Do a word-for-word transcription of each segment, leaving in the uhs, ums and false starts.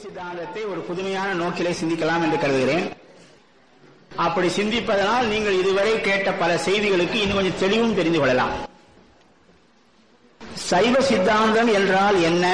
சித்தாந்தத்தை ஒரு புதுமையான நோக்கிலே சிந்திக்கலாம் என்று கருதுகிறேன். அப்படி சிந்திப்பதனால் நீங்கள் இதுவரை கேட்ட பல செய்திகளுக்கு இன்னும் கொஞ்சம் தெளிவும் தெரிந்து கொள்ளலாம். சைவ சித்தாந்தம் என்றால் என்ன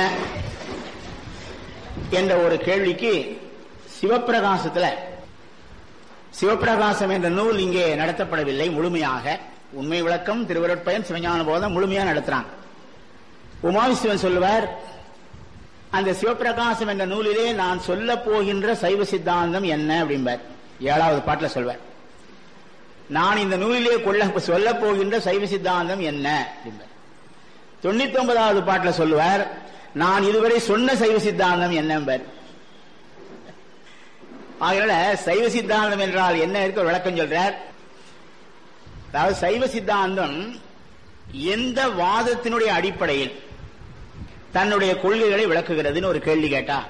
என்ற ஒரு கேள்விக்கு சிவப்பிரகாசத்தில் சிவப்பிரகாசம் என்ற நூல் இங்கே நடத்தப்படவில்லை. முழுமையாக உண்மை விளக்கம், திருவருட்பயன், சிவஞான போதம் முழுமையாக நடத்துறாங்க. உமாவிசிவன் சொல்லுவார், அந்த சிவப்பிரகாசம் என்ற நூலிலே நான் சொல்ல போகின்ற சைவ சித்தாந்தம் என்ன அப்படிம்பார். ஏழாவது பாட்டில் சொல்வார், நான் இந்த நூலிலே கொள்ள சொல்ல போகின்ற சைவ சித்தாந்தம் என்ன அப்படிம்பார். தொண்ணூத்தி ஒன்பதாவது பாட்டில் சொல்லுவார், நான் இதுவரை சொன்ன சைவ சித்தாந்தம் என்னம்பார். ஆகையால சைவ சித்தாந்தம் என்றால் என்ன இருக்க விளக்கம் சொல்றார். அதாவது சைவ சித்தாந்தம் எந்த வாதத்தினுடைய அடிப்படையில் தன்னுடைய கொள்கைகளை விளக்குகிறதுன்னு ஒரு கேள்வி கேட்டா,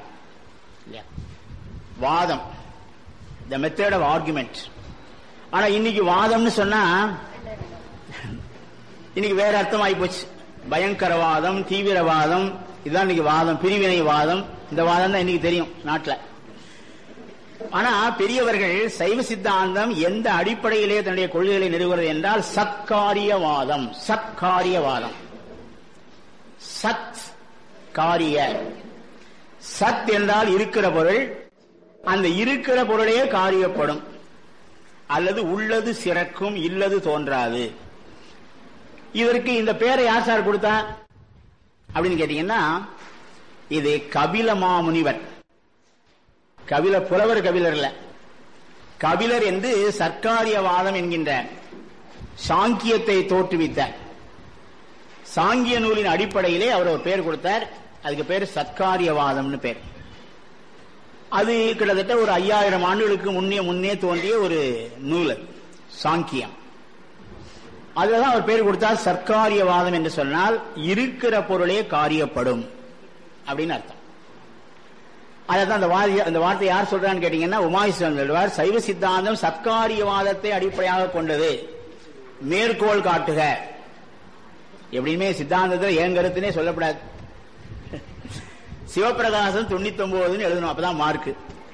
வாதம், த மெத்தட் ஆஃப் ஆர்குமெண்ட். ஆனா இன்னைக்கு வாதம்னு சொன்னா இன்னைக்கு வேற அர்த்தம் ஆகி போச்சு. பயங்கரவாதம், தீவிரவாதம், இதுதான் இன்னைக்கு வாதம். பிரிவினை வாதம், இந்த வாதம் தான் இன்னைக்கு தெரியும் நாட்டில். ஆனா பெரியவர்கள் சைவ சித்தாந்தம் எந்த அடிப்படையிலே தன்னுடைய கொள்கைகளை நிறுவுகிறது என்றால் சத்காரியவாதம். சத்காரியவாதம், சத் காரிய. சத் என்றால் இருக்கிற பொருள், அந்த இருக்கிற பொருளே காரியப்படும், அல்லது உள்ளது சிறக்கும், இல்லது தோன்றாது. இதற்கு இந்த பேரை யார் சார் கொடுத்தா அப்படின்னு கேட்டீங்கன்னா, இது கபில மாமுனிவர். கபில புலவர் கபிலர் இல்ல, கபிலர் என்று சர்க்காரியவாதம் என்கின்ற சாங்கியத்தை தோற்றுவித்த சாங்கிய நூலின் அடிப்படையிலே அவர் ஒரு பேர் கொடுத்தார். அதுக்கு பேர் சத்காரியவாதம்னு பேர். அது கிட்டத்தட்ட ஒரு ஐயாயிரம் ஆண்டுகளுக்கு முன்னே முன்னே தோன்றிய ஒரு நூல் சாங்கியம். அதுலதான் அவர் பேர் கொடுத்தார் சர்க்காரியவாதம் என்று சொன்னால் இருக்கிற பொருளே காரியப்படும் அப்படின்னு அர்த்தம். அதான் அந்த அந்த வார்த்தை யார் சொல்றான்னு கேட்டீங்கன்னா உமாவிசிவன் சொல்வார், சைவ சித்தாந்தம் சத்காரியவாதத்தை அடிப்படையாக கொண்டது, மேற்கோள் காட்டுக. எப்படியுமே சித்தாந்தத்தில் ஏன் கருத்துனே சொல்லப்படாது. சிவப்பிரகாசம் தொண்ணூத்தி ஒன்பதுன்னு எழுதணும், அப்பதான் மார்க்கு.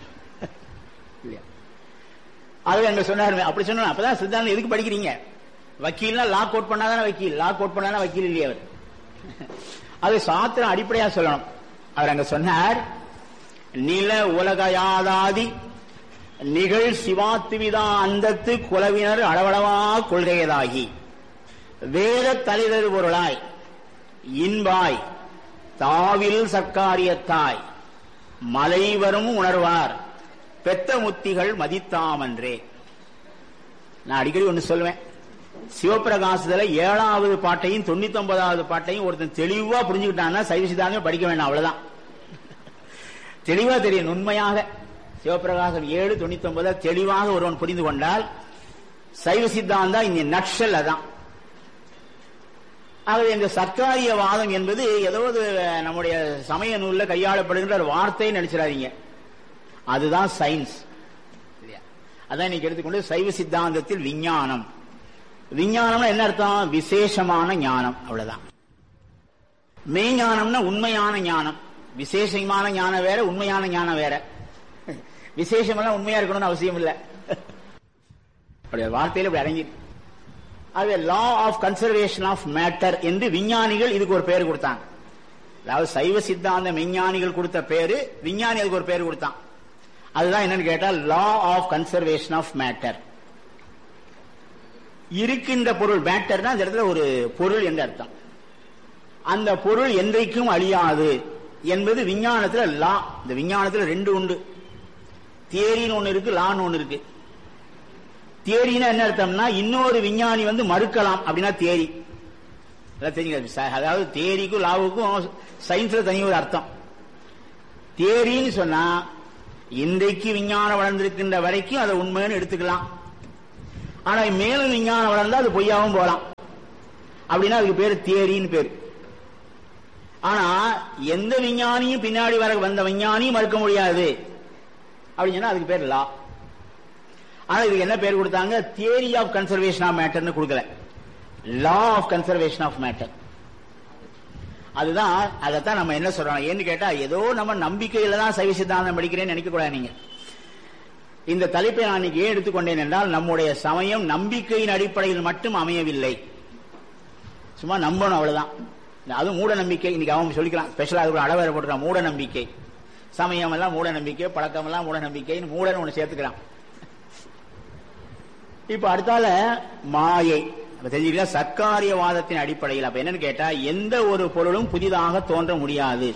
அது அங்க சொன்னாரு, அப்படி சொன்ன அப்பதான் சித்தாந்தம் எதுக்கு படிக்கிறீங்க? வக்கீல்னா லா கோட் பண்ணாதானே வக்கீல், லா கோட் பண்ணாதான் வக்கீல் இல்லையா அவர். அது சாத்திரம் அடிப்படையா சொல்லணும். அவர் அங்க சொன்னார், நில உலகையாதாதி நிகழ் சிவாத்துவிதா அந்தத்து குலவினர் அளவளவா கொள்கையதாகி வேத தலைதரு பொருளாய் இன்பாய் தாவில் சர்க்காரியத்தாய் மலைவரும் உணர்வார் பெத்த முத்திகள் மதித்தாமன்றே. நான் அடிக்கடி ஒன்னு சொல்லுவேன், சிவப்பிரகாசத்துல ஏழாவது பாட்டையும் தொண்ணூத்தி ஒன்பதாவது பாட்டையும் ஒருத்தன் தெளிவா புரிஞ்சுக்கிட்டான்னா சைவ சித்தாந்தம் படிக்க வேண்டாம், அவ்வளவுதான். தெளிவா தெரியும். உண்மையாக சிவப்பிரகாசம் ஏழு தொண்ணூத்தி ஒன்பது தெளிவாக ஒருவன் புரிந்து கொண்டால் சைவ சித்தாந்தம் இந்த நட்சல் அதான். ஆகவே இந்த சர்க்காரியவாதம் என்பது ஏதோ நம்முடைய சமய நூல்ல கையாளப்படுகின்ற ஒரு வார்த்தையை நினைச்சிடாதீங்க, அதுதான் சயின்ஸ். அதான் இன்னைக்கு எடுத்துக்கொண்டு சைவ சித்தாந்தத்தில் விஞ்ஞானம். விஞ்ஞானம்னா என்ன அர்த்தம்? விசேஷமான ஞானம், அவ்வளவுதான். மெய்ஞானம்னா உண்மையான ஞானம். விசேஷமான ஞானம் வேற, உண்மையான ஞானம் வேற. விசேஷம் எல்லாம் உண்மையா இருக்கணும்னு அவசியம் இல்லை. வார்த்தையில இப்படி அடங்கி. அது law of conservation of matter என்று விஞ்ஞானிகள் இதுக்கு ஒரு பேர் கொடுத்தாங்க. அதாவது சைவ சித்தாந்த விஞ்ஞானிகள் கொடுத்த பேரு, விஞ்ஞானி அதுக்கு ஒரு பேர் கொடுத்தான். அதுதான் என்னன்னு கேட்டால் law of conservation of matter. இருக்கின்ற பொருள், மேட்டர்னா அந்த இடத்துல ஒரு பொருள் என்று அர்த்தம். அந்த பொருள் என்றைக்கும் அழியாது என்பது விஞ்ஞானத்துல லா. இந்த விஞ்ஞானத்துல ரெண்டு உண்டு, தியரின்னு ஒண்ணு இருக்கு, லான்னு ஒண்ணு இருக்கு. தியரினா என்ன அர்த்தம்னா இன்னொரு விஞ்ஞானி வந்து மறுக்கலாம் அப்படின்னா தியரி. அதாவது தியரிக்கும் லாவுக்கும் சயின்ஸ்ல தனி ஒரு அர்த்தம். தியரின்னு சொன்னா இன்றைக்கு விஞ்ஞானம் வளர்ந்திருக்கின்ற வரைக்கும் அதை உண்மைன்னு எடுத்துக்கலாம். ஆனா மேலும் விஞ்ஞானம் வளர்ந்தா அது பொய்யாவும் போலாம், அப்படின்னா அதுக்கு பேரு தியரின்னு பேரு. ஆனா எந்த விஞ்ஞானியும் பின்னாடி வர வந்த விஞ்ஞானியும் மறுக்க முடியாது அப்படின்னு சொன்னா அதுக்கு பேர் லா. ஆனா இதுக்கு என்ன பேர் கொடுத்தாங்க? தியரி ஆஃப் கன்சர்வேஷன் ஆஃப் மேட்டர்னு கொடுக்கல, law of conservation of matter. அதுதான் அதைத்தான் நம்ம என்ன சொல்றோம் ஏன்னு கேட்டா ஏதோ நம்ம நம்பிக்கையில தான் சைவ சித்தாந்தம் படிக்கிறேன்னு நினைக்க கூடாது. நீங்க இந்த தலைப்பை நான் ஏன் எடுத்துக்கொண்டேன் என்றால் நம்முடைய சமயம் நம்பிக்கையின் அடிப்படையில் மட்டும் அமையவில்லை. சும்மா நம்பணும் அவ்வளவுதான். அது மூட நம்பிக்கை. இன்னைக்கு அவங்க சொல்லிக்கலாம் ஸ்பெஷலா அது அளவேற போட்டுக்கலாம். மூட நம்பிக்கை, சமயம் எல்லாம் மூட நம்பிக்கை, பழக்கம் எல்லாம் மூட நம்பிக்கைன்னு மூடன்னு ஒண்ணு சேர்த்துக்கலாம். இப்ப அடுத்தால மாயை தெரிஞ்சுக்கிட்டா சர்க்காரியவாதத்தின் அடிப்படையில் அப்ப என்னன்னு கேட்டா எந்த ஒரு பொருளும் புதிதாக தோன்ற முடியாது.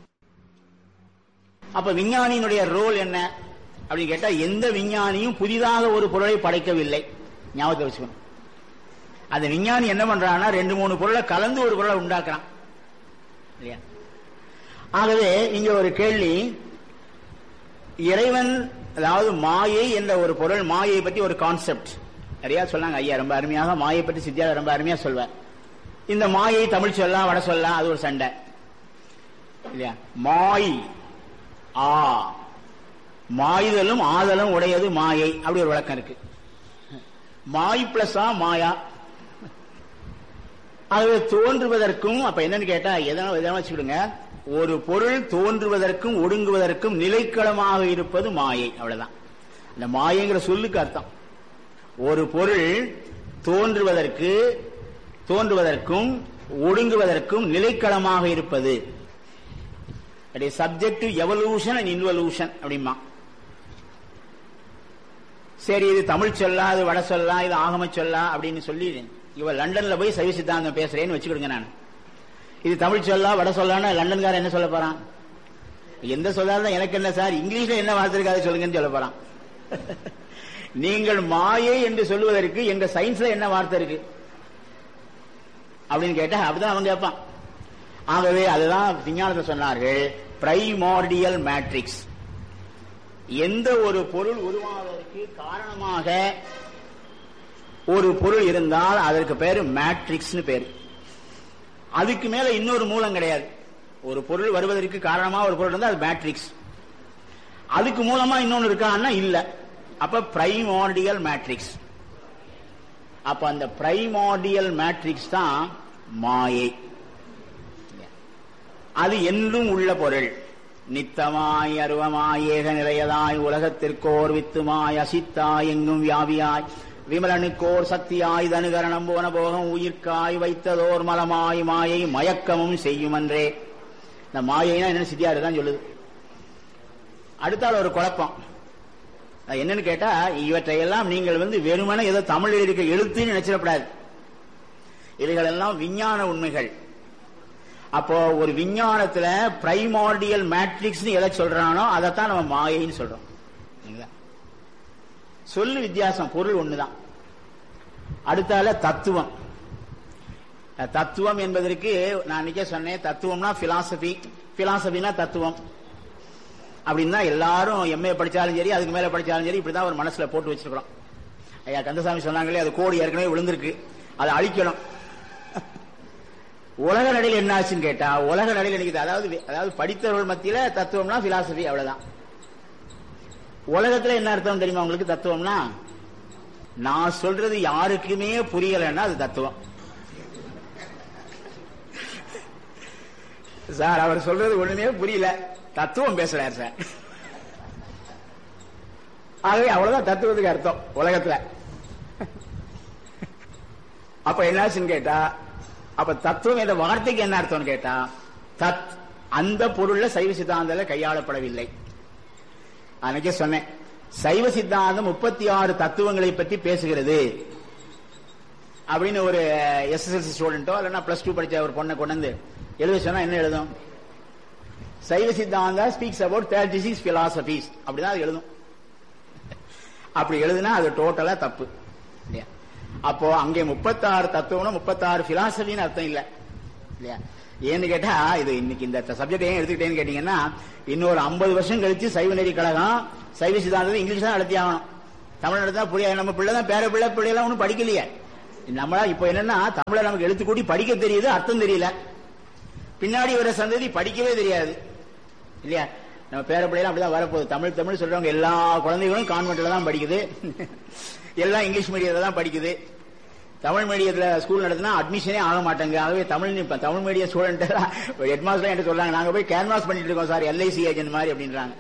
அப்ப விஞ்ஞானியினுடைய ரோல் என்ன அப்படின்னு கேட்டா எந்த விஞ்ஞானியும் புதிதாக ஒரு பொருளை படைக்கவில்லை. ஞாபகத்தை வச்சுக்கணும். அந்த விஞ்ஞானி என்ன பண்றான்னா ரெண்டு மூணு பொருளை கலந்து ஒரு பொருளை உண்டாக்குறான் இல்லையா? ஆகவே இங்க ஒரு கேள்வி, இறைவன் அதாவது மாயை என்ற ஒரு பொருள், மாயை பற்றி ஒரு கான்செப்ட் நிறைய சொன்னாங்க ஐயா, ரொம்ப அருமையாக மாயை பற்றி சித்தியார் ரொம்ப அருமையா சொல்வார். இந்த மாயை தமிழ் சொல்லலாம் வட சொல்லலாம், அது ஒரு சண்டை இல்லையா? மாய் ஆ மாயுதலும் ஆதலும் உடையது மாயை, அப்படி ஒரு விளக்கம் இருக்கு. மாய் பிளஸா மாயா. ஆகவே தோன்றுவதற்கும் அப்ப என்னன்னு கேட்டா எதனா வச்சுக்கிடுங்க, ஒரு பொருள் தோன்றுவதற்கும் ஒடுங்குவதற்கும் நிலைக்களமாக இருப்பது மாயை, அவ்வளவுதான். இந்த மாயைங்கிற சொல்லுக்கு அர்த்தம் ஒரு பொருள் தோன்றுவதற்கு தோன்றுவதற்கும் ஒடுங்குவதற்கும் நிலைக்களமாக இருப்பது. Subject to evolution and involution அப்படிமா. சரி, இது தமிழ் சொல்லா, இது வட சொல்லா, இது ஆகம சொல்லா அப்படின்னு சொல்லி இவ லண்டன்ல போய் சைவ சித்தாந்தம் பேசுறேன்னு வச்சுக்கிடுங்க. நான் இது தமிழ் சொல்லா வட சொல்லான்னா லண்டன்காரன் என்ன சொல்ல போறான்? எந்த சொல்லாதான் எனக்கு என்ன சார், இங்கிலீஷ்ல என்ன வார்த்தை இருக்காது சொல்லுங்கன்னு சொல்ல போறான். நீங்கள் மாயை என்று சொல்லுவதற்கு எங்க சயின்ஸ்ல என்ன வார்த்தை இருக்கு அப்படின்னு கேட்டா அப்படிதான் அவன் கேட்பான். ஆகவே அதுதான் விஞ்ஞானத்தை சொன்னார்கள் பிரைமார்டியல் மேட்ரிக்ஸ். எந்த ஒரு பொருள் உருவாவதற்கு காரணமாக ஒரு பொருள் இருந்தால் அதற்கு பேரு மேட்ரிக்ஸ் பேரு. அதுக்கு மேல இன்னொரு மூலம் கிடையாது. ஒரு பொருள் வருவதற்கு காரணமா ஒரு பொருள் இருந்தால் அது மேட்ரிக்ஸ். அதுக்கு மூலமா இன்னொன்னு இருக்கான்னா இல்ல. அப்ப பிரைமார்டியல் மேட்ரிக்ஸ். அப்ப அந்த பிரைமார்டியல் மேட்ரிக்ஸ் தான் மாயை. அது என்றும் உள்ள பொருள். நித்தமாய் அருவமாய் ஏக நிறையதாய் உலகத்திற்கோர் வித்துமாய் அசித்தாய் எங்கும் வியாபியாய் விமலனுக்கோர் சக்தியாய் தனுகரணம் போன போகம் உயிர்க்காய் வைத்ததோர் மலமாய் மாயை மயக்கமும் செய்யுமன்றே. இந்த மாயைனா என்ன சித்தியாரு தான் சொல்லுது. அடுத்தால் ஒரு குழப்பம் என்னன்னு கேட்டா, இவற்றையெல்லாம் நீங்கள் வந்து வெறுமனே ஏதோ தமிழில் இருக்க எழுத்துன்னு நினைச்சிடப்படாது. இவைகள் எல்லாம் விஞ்ஞான உண்மைகள். அப்போ ஒரு விஞ்ஞானத்துல பிரைமார்டியல் மேட்ரிக்ஸ் எதை சொல்றானோ அதைத்தான் நம்ம மாயைன்னு சொல்றோம். சொல்லு வித்தியாசம், பொருள் ஒண்ணுதான். அடுத்தால தத்துவம். தத்துவம் என்பதற்கு நான் இன்னைக்கே சொன்னேன், தத்துவம்னா பிலாசபி, பிலாசபினா தத்துவம் அப்படின்னா எல்லாரும் எம்ஏ படிச்சாலும் சரி அதுக்கு மேல படிச்சாலும் சரி இப்படிதான் ஒரு மனசுல போட்டு வச்சிருக்கிறோம். ஐயா கந்தசாமி சொன்னாங்களே, அது கோடி ஏற்கனவே விழுந்திருக்கு, அதை அழிக்கணும். உலக நடையில் என்ன ஆச்சுன்னு கேட்டா, உலக நடையில் நினைக்குது. அதாவது அதாவது படித்தவர்கள் மத்தியில தத்துவம்னா பிலாசபி, அவ்வளவுதான். உலகத்துல என்ன அர்த்தம் தெரியுமா உங்களுக்கு? தத்துவம்னா நான் சொல்றது யாருக்குமே புரியலன்னா அது தத்துவம். சார் அவர் சொல்றது ஒண்ணுமே புரியல, தத்துவம் பேசுறாரு சார். ஆகவே அவ்வளவுதான் தத்துவத்துக்கு அர்த்தம் உலகத்துல. அப்ப என்னாச்சுன்னு கேட்டா, அப்ப தத்துவம் என்ற வார்த்தைக்கு என்ன அர்த்தம்னு கேட்டா, தத் அந்த பொருள்ல சைவ சித்தாந்தம் கையாளப்படவில்லை. அன்னைக்கே சொன்னேன், சைவ சித்தாந்தம் முப்பத்தி ஆறு தத்துவங்களை பற்றி பேசுகிறது அப்படின்னு ஒரு எஸ்எஸ்எல்சி ஸ்டூடெண்டோ இல்லைன்னா பிளஸ் டூ படிச்ச ஒரு பொண்ணை கொண்டு வந்து எழுத சொன்னா என்ன எழுதும்? சைவ Siddhanta speaks about thirty six philosophies அப்படிதான் அது எழுதும். அப்படி எழுதுனா அது டோட்டலா தப்பு இல்லையா? அப்போ அங்கே முப்பத்தாறு தத்துவம் முப்பத்தாறு பிலாசபின்னு அர்த்தம் இல்ல இல்லையா? ஏன்னு கேட்டா, இது இன்னைக்கு இந்த சப்ஜெக்ட் ஏன் எடுத்துக்கிட்டேன்னு கேட்டீங்கன்னா, இன்னொரு ஐம்பது வருஷம் கழிச்சு சைவ நெறி கழகம் சைவ சித்தாந்தத்தை இங்கிலீஷ் தான் நடத்தி ஆகணும். தமிழ் நடத்தா புரியாது. நம்ம பிள்ளை தான், பேர பிள்ளை பிள்ளைலாம் ஒன்றும் படிக்கலையே. நம்மளா இப்ப என்னன்னா, தமிழை நமக்கு எழுத்து கூட்டி படிக்க தெரியுது, அர்த்தம் தெரியல. பின்னாடி வர சந்ததி படிக்கவே தெரியாது இல்லையா? நம்ம பேர பிள்ளைலாம் அப்படிதான் வரப்போகுது. தமிழ் தமிழ் சொல்றவங்க எல்லா குழந்தைகளும் கான்வென்ட்ல தான் படிக்குது, எல்லாம் இங்கிலீஷ் மீடியத்துல தான் படிக்குது. தமிழ் மீடியத்துல ஸ்கூல் நடத்தினா அட்மிஷனே ஆக மாட்டாங்க. ஆகவே Tamil Tamil medium student head master என்ன சொல்றாங்க, நாங்க போய் கேன்வாஸ் பண்ணிட்டு இருக்கோம் சார் எல்ஐசி ஏஜென்ட் மாதிரி அப்படின்றாங்க.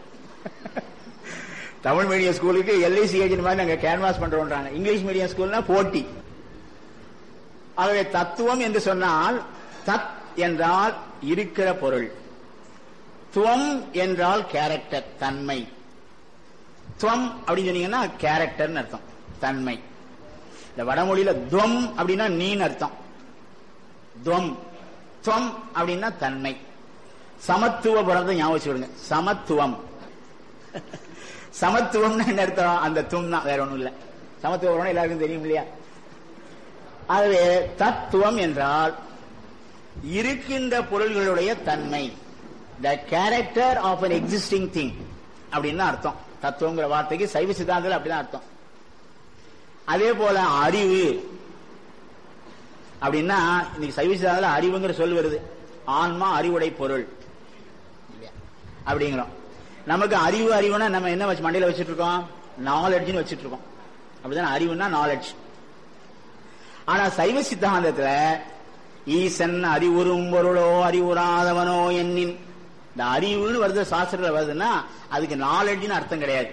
தமிழ் மீடியம் ஸ்கூலுக்கு எல்ஐசி ஏஜென்ட் மாதிரி நாங்க கேன்வாஸ் பண்றோம்ன்றாங்க. இங்கிலீஷ் மீடியம் ஸ்கூல்னா போட்டி. ஆகவே தத்துவம் என்று சொன்னால் தத் என்றால் இருக்கிற பொருள், துவம் என்றால் கேரக்டர் தன்மை. துவம் அப்படின்னு சொன்னீங்கன்னா கேரக்டர் அர்த்தம், தன்மை. இந்த வடமொழியில துவம் அப்படின்னா நீன்னு அர்த்தம், துவம். துவம் அப்படின்னா தன்மை. சமத்துவ பரத்தை ஞாபகம் வச்சுடுங்க, சமத்துவம். சமத்துவம்னு என்ன அர்த்தம், அந்த துவம் தான், வேற ஒண்ணும் இல்ல. சமத்துவம் எல்லாருக்கும் தெரியும் இல்லையா? ஆகவே தத்துவம் என்றால் இருக்கின்ற பொருள்களுடைய தன்மை, the character of an existing thing அப்படின்னு அர்த்தம். தத்துவங்கிற வார்த்தைக்கு சைவ சித்தாந்தத்தில் அப்படிதான் அர்த்தம். அதே போல அறிவு அப்படின்னா இன்னைக்கு சைவ சித்தாந்தத்தில் அறிவுங்கிற சொல் வருது. ஆன்மா அறிவுடை பொருள் அப்படிங்கிறோம். நமக்கு அறிவு அறிவுனா நம்ம என்ன வச்சு மண்டையில வச்சுட்டு இருக்கோம், நாலெட்ஜ்னு வச்சுட்டு இருக்கோம். அப்படிதான் அறிவுன்னா நாலெட்ஜ். ஆனா சைவ சித்தாந்தத்துல ஈசன் அறிவுறும் பொருளோ அறிவுறாதவனோ என்னின், இந்த அறிவுன்னு வருது சாஸ்திரத்தில் வருதுன்னா அதுக்கு நாலெட்ஜ்னு அர்த்தம் கிடையாது.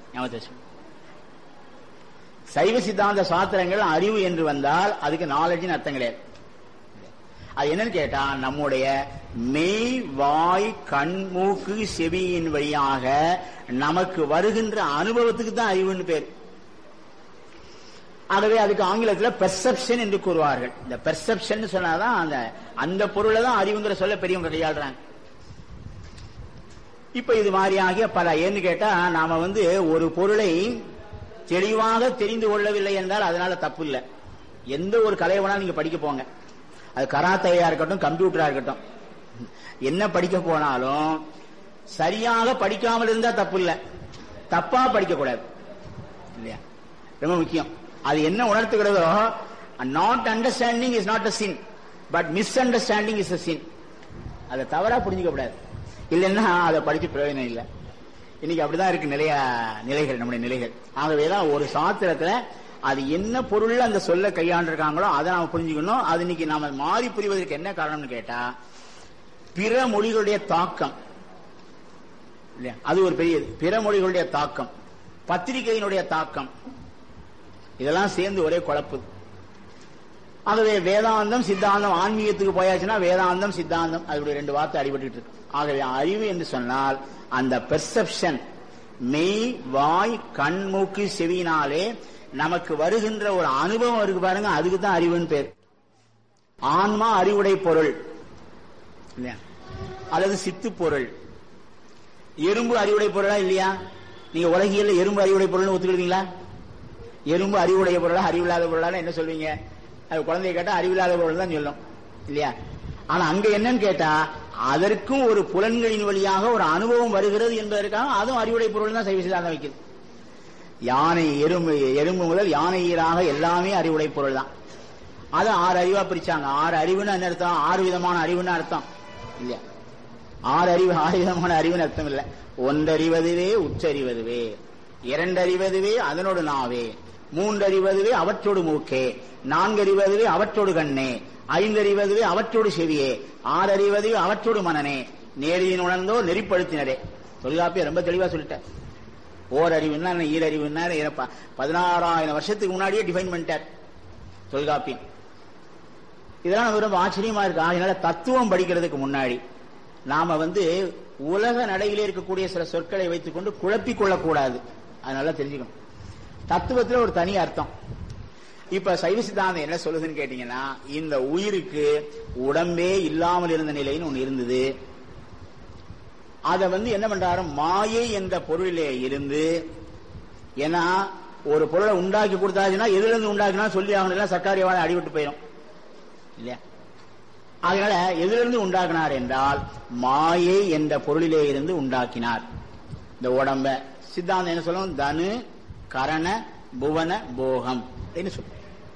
சைவ சித்தாந்த சாஸ்திரங்கள் அறிவு என்று வந்தால் அதுக்கு நாலெட்ஜ்னு அர்த்தம் கிடையாது. அது என்னன்னு கேட்டா நம்முடைய மெய் வாய் கண் மூக்கு செவியின் வழியாக நமக்கு வருகின்ற அனுபவத்துக்கு தான் அறிவுன்னு பேர். ஆகவே அதுக்கு ஆங்கிலத்தில் பெர்செப்ஷன் என்று கூறுவார்கள். இந்த பெர்செப்ஷன் சொன்னாதான் அந்த அந்த பொருளை தான் அறிவுங்கிற சொல்ல பெரியவங்க கையாளுறாங்க. இப்ப இது மாதிரியாக பல ஏன்னு கேட்டா நாம வந்து ஒரு பொருளை தெளிவாக தெரிந்து கொள்ளவில்லை என்றால் அதனால தப்பு இல்லை. எந்த ஒரு கலையை வேணாலும் நீங்க படிக்க போங்க, அது கராத்தையா இருக்கட்டும் கம்ப்யூட்டரா இருக்கட்டும், என்ன படிக்க போனாலும் சரியாக படிக்காமல் இருந்தா தப்பு இல்லை, தப்பா படிக்க கூடாது இல்லையா? ரொம்ப முக்கியம். அது என்ன உணர்த்துகிறதோ, not understanding is not a sin but miss understanding is a சின். அதை தவறா புரிஞ்சுக்க கூடாது, இல்லைன்னா அதை படிச்சு பிரயோஜனம் இல்லை. இன்னைக்கு அப்படிதான் இருக்கு நிலைய நிலைகள் நம்முடைய நிலைகள். ஆகவேதான் ஒரு சாஸ்திரத்துல அது என்ன பொருள் அந்த சொல்ல கையாண்டிருக்காங்களோ அதை நாம புரிஞ்சுக்கணும். அது இன்னைக்கு நாம மாறி புரிவதற்கு என்ன காரணம்னு கேட்டா பிற மொழிகளுடைய தாக்கம் இல்லையா, அது ஒரு பெரிய பிற மொழிகளுடைய தாக்கம், பத்திரிகையினுடைய தாக்கம், இதெல்லாம் சேர்ந்து ஒரே குழப்பு. ஆகவே வேதாந்தம் சித்தாந்தம் ஆன்மீகத்துக்கு போயாச்சுன்னா வேதாந்தம் சித்தாந்தம் அதோட ரெண்டு வார்த்தை அடிபட்டு இருக்கு. ஆகவே அறிவு என்று சொன்னால் அந்த பெர்செப்ஷன் மெய் வாய் கண் மூக்கு செவியினாலே நமக்கு வருகின்ற ஒரு அனுபவம் இருக்கு பாருங்க, அதுக்கு தான் அறிவுன்னு பேர். ஆன்மா அறிவுடை பொருள் இல்லையா, அல்லது சித்து பொருள். எறும்பு அறிவுடை பொருளா இல்லையா? நீங்க உலகியல்ல எறும்பு அறிவுடை பொருள்னு ஒத்துக்கிறீங்களா? எறும்பு அறிவுடைய பொருளா அறிவில்லாத பொருளா என்ன சொல்வீங்க? அது குழந்தைய கேட்டா அறிவில்லாத பொருள் தான் சொல்லும் இல்லையா? ஆனா அங்க என்னன்னு கேட்டா அதற்கும் ஒரு புலன்களின் வழியாக ஒரு அனுபவம் வருகிறது என்பதற்காக அதுவும் அறிவுடை பொருள் தான் சைவ சித்தாந்தம் வைக்குது. யானை எறும்பு எறும்பு முதல் யானை ஈராக எல்லாமே அறிவுடை பொருள் தான். அது ஆறு அறிவா பிரிச்சாங்க. ஆறு அறிவுன்னு என்ன அர்த்தம்? ஆறு விதமான அறிவுன்னு அர்த்தம் இல்லையா? ஆறு அறிவு ஆறு விதமான அறிவுன்னு அர்த்தம் இல்ல. ஒன்றறிவதுவே உச்சறிவதுவே, இரண்டறிவதுவே அதனோடு நாவே, மூன்றறிவதுவே அவற்றோடு மூக்கே, நான்கறிவதுவே அவற்றோடு கண்ணே, ஐந்தறிவதுவே அவற்றோடு செவியே, ஆறறிவதுவே அவற்றோடு மனனே, நேரின் உணர்ந்தோ நெறிப்படுத்தினரே. தொல்காப்பியம் ரொம்ப தெளிவா சொல்லிட்டார். ஓர் அறிவுன்னா ஈரறிவுன்னா பதினாறாயிரம் வருஷத்துக்கு முன்னாடியே டிஃபைன் பண்ணிட்டார் தொல்காப்பியம். இதெல்லாம் ரொம்ப ஆச்சரியமா இருக்கு. அதனால தத்துவம் படிக்கிறதுக்கு முன்னாடி நாம வந்து உலக நடையிலே இருக்கக்கூடிய சில சொற்களை வைத்துக் கொண்டு குழப்பிக் கொள்ளக்கூடாது. அதனால தெரிஞ்சுக்கணும் தத்துவத்தில் ஒரு தனி அர்த்தம். இப்ப சைவ சித்தாந்தம் என்ன சொல்லுதுன்னு கேட்டீங்கன்னா, இந்த உயிருக்கு உடம்பே இல்லாமல் இருந்த நிலைன்னு ஒண்ணு இருந்தது. அத வந்து என்ன பண்றாரு, மாயை என்ற பொருளிலே இருந்து, ஏன்னா ஒரு பொருளை உண்டாக்கி கொடுத்தாச்சுன்னா எதுல இருந்து உண்டாக்கினா சொல்லி ஆகணும், சர்க்காரியாவான அடிவிட்டு போயிடும் இல்லையா? அதனால எதுல இருந்து உண்டாக்கினார் என்றால் மாயை என்ற பொருளிலே இருந்து உண்டாக்கினார் இந்த உடம்ப. சித்தாந்தம் என்ன சொல்லும், தனு கரண புவன போகம் அப்படின்னு சொல்லும்.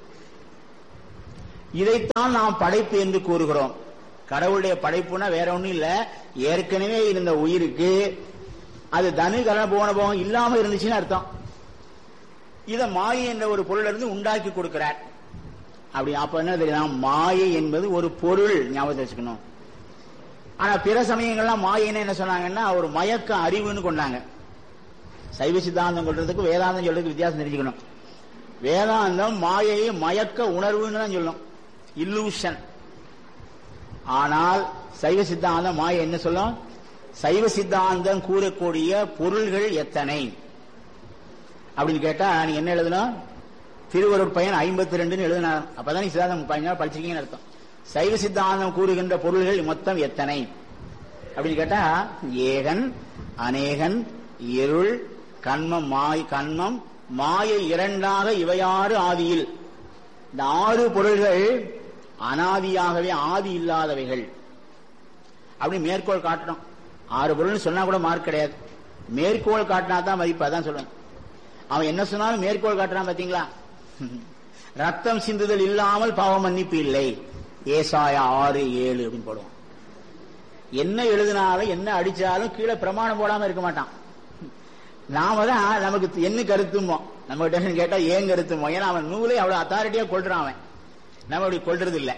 இதைத்தான் நாம் படைப்பு என்று கூறுகிறோம். கடவுளுடைய படைப்புனா வேற ஒண்ணும் இல்ல, ஏற்கனவே இருந்த உயிருக்கு அது தனு கரண புவன போகம் இல்லாம இருந்துச்சுன்னு அர்த்தம். இத மாயை என்ற ஒரு பொருள் இருந்து உண்டாக்கி கொடுக்கிறார். அப்படி அப்ப என்ன தெரியும், மாயை என்பது ஒரு பொருள், ஞாபகத்தை வச்சுக்கணும். ஆனா பிற சமயங்கள்லாம் மாயைன்னு என்ன சொன்னாங்கன்னா ஒரு மயக்க அறிவுன்னு கொண்டாங்க. சைவ சித்தாந்தம் கொள்றதுக்கு வேதாந்தம் சொல்றதுக்கு வித்தியாசம் தெரிஞ்சுக்கணும். வேதாந்தம் மாயையை மயக்க உணர்வுன்னு தான் சொல்லணும், இல்லூஷன். ஆனால் சைவ சித்தாந்தம் மாயை என்ன சொல்லும், சைவ சித்தாந்தம் கூறக்கூடிய பொருள்கள் எத்தனை அப்படின்னு கேட்டா நீ என்ன எழுதணும், திருவருட் பயன் ஐம்பத்தி ரெண்டுன்னு எழுதினார். அப்பதான் நீ சித்தாந்தம் படிச்சிருக்கீங்கன்னு அர்த்தம். சைவ சித்தாந்தம் கூறுகின்ற பொருள்கள் மொத்தம் எத்தனை அப்படின்னு கேட்டா ஏகன், அநேகன், இருள், கண்மம், மாய் கண்மம், மாயை இரண்டாக இவையாறு ஆதியில். இந்த ஆறு பொருள்கள் அனாதியாகவே ஆதி இல்லாதவைகள் அப்படி மேற்கோள் காட்டணும். ஆறு பொருள் சொன்னா கூட மார்க் கிடையாது, மேற்கோள் காட்டினா தான் மதிப்பு. அதான் சொல்லுவேன், அவன் என்ன சொன்னாலும் மேற்கோள் காட்டுறான் பாத்தீங்களா. ரத்தம் சிந்துதல் இல்லாமல் பாவ மன்னிப்பு இல்லை, ஏசாயா ஆறு ஏழு அப்படின்னு போடுவான். என்ன எழுதினாலும் என்ன அடிச்சாலும் கீழே பிரமாணம் போடாம இருக்க மாட்டான். நாம தான் நமக்கு என்ன கருத்துமோ, நம்ம கிட்ட கேட்டா ஏன் கருத்துமோ, ஏன்னா அவன் நூலை அவ்வளவு அத்தாரிட்டியா கொள்றான், அவன் நம்ம அப்படி கொள்றது இல்லை.